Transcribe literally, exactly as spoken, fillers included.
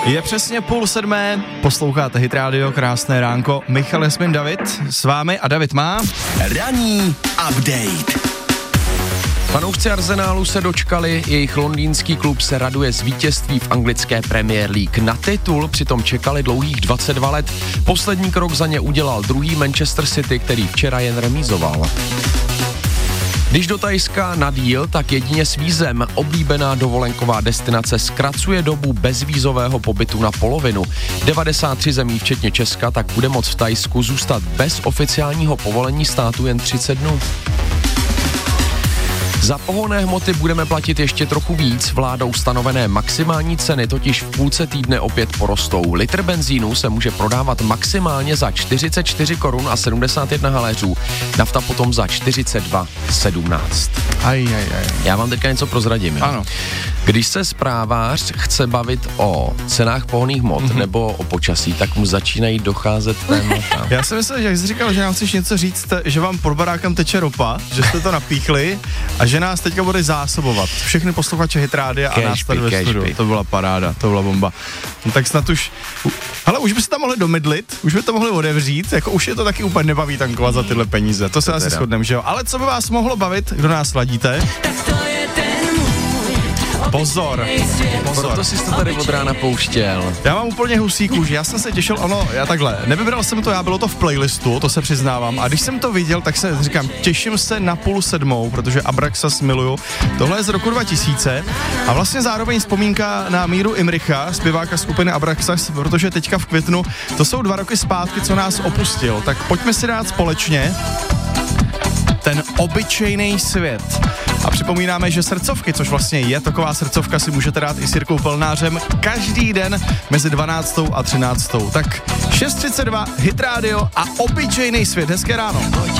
Je přesně půl sedmé, posloucháte Hit Radio, krásné ránko. Michal Jasmin, David s vámi a David má ranní update. Fanoušci Arsenálu se dočkali, jejich londýnský klub se raduje z vítězství v anglické Premier League. Na titul přitom čekali dlouhých dvacet dva let. Poslední krok za ně udělal druhý Manchester City, který včera jen remízoval. Když do Thajska na díl, tak jedině s vízem. Oblíbená dovolenková destinace zkracuje dobu bezvízového pobytu na polovinu. devadesát tři zemí, včetně Česka, tak bude moct v Thajsku zůstat bez oficiálního povolení státu jen třicet dnů. Za pohonné hmoty budeme platit ještě trochu víc, vládou stanovené maximální ceny totiž v půlce týdne opět porostou. Litr benzínu se může prodávat maximálně za čtyřicet čtyři korun a sedmdesát jedna haléřů, nafta potom za čtyřicet dva sedmnáct. Aj, aj, aj. Já vám teďka něco prozradím. Ano. Když se zprávář chce bavit o cenách pohonných hmot mm-hmm. nebo o počasí, tak mu začínají docházet témata. Já jsem myslel, že jak jsi říkal, že nám chceš něco říct, že vám pod barákem teče ropa, že jste to napíchli a že nás teďka bude zásobovat. Všechny posluchače Hit Rádia a nás tady ve studiu. To byla paráda, to byla bomba. No tak snad už, ale už by se tam mohli domydlit, už by to mohli otevřít, jako už je to taky úplně nebaví tankovat za tyhle peníze. To se to asi shodneme, že jo? Ale co by vás mohlo bavit, kdo nás ladíte? Pozor, pozor. Proto jsi to tady od rána pouštěl. Já mám úplně husí kůži, já jsem se těšil, ano, já takhle, nevybral jsem to, já bylo to v playlistu, to se přiznávám, a když jsem to viděl, tak se říkám, těším se na půl sedmou, protože Abraxas miluju. Tohle je z roku dva tisíce a vlastně zároveň vzpomínka na Míru Imricha, zpěváka skupiny Abraxas, protože teďka v květnu, to jsou dva roky zpátky, co nás opustil, tak pojďme si dát společně Ten obyčejný svět. A připomínáme, že srdcovky, což vlastně je taková srdcovka, si můžete dát i s Jirkou Pelnářem každý den mezi dvanáctou a třináctou. Tak šest třicet dva, Hit Radio a obyčejný svět. Hezké ráno.